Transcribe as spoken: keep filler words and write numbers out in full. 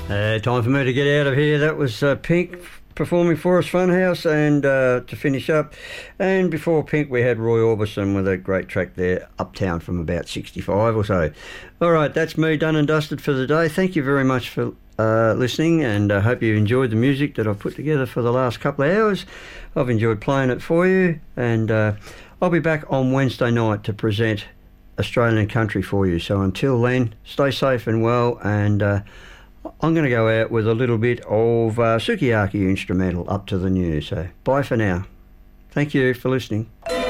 Uh, time for me to get out of here. That was uh, Pink performing Forest Funhouse, and uh, to finish up. And before Pink, we had Roy Orbison with a great track there, Uptown, from about sixty-five or so. All right, that's me done and dusted for the day. Thank you very much for uh, listening, and I hope you enjoyed the music that I've put together for the last couple of hours. I've enjoyed playing it for you, and uh, I'll be back on Wednesday night to present Australian country for you. So until then, stay safe and well, and uh, I'm going to go out with a little bit of uh, Sukiyaki instrumental, Up to the New. So bye for now. Thank you for listening.